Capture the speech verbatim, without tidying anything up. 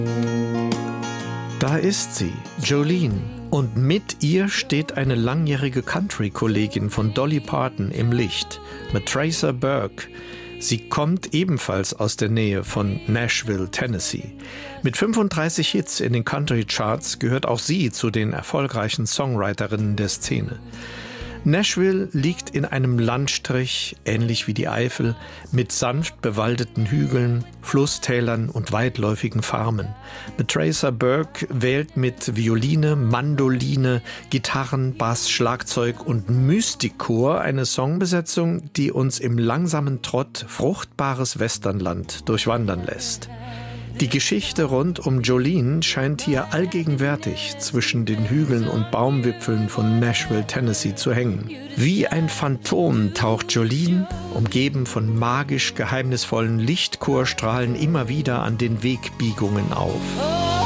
Da ist sie, Jolene. Und mit ihr steht eine langjährige Country-Kollegin von Dolly Parton im Licht, Matraca Burke. Sie kommt ebenfalls aus der Nähe von Nashville, Tennessee. Mit fünfunddreißig Hits in den Country-Charts gehört auch sie zu den erfolgreichen Songwriterinnen der Szene. Nashville liegt in einem Landstrich, ähnlich wie die Eifel, mit sanft bewaldeten Hügeln, Flusstälern und weitläufigen Farmen. Matraca Burke wählt mit Violine, Mandoline, Gitarren, Bass, Schlagzeug und Mystikchor eine Songbesetzung, die uns im langsamen Trott fruchtbares Westernland durchwandern lässt. Die Geschichte rund um Jolene scheint hier allgegenwärtig zwischen den Hügeln und Baumwipfeln von Nashville, Tennessee zu hängen. Wie ein Phantom taucht Jolene, umgeben von magisch geheimnisvollen Lichtchorstrahlen, immer wieder an den Wegbiegungen auf.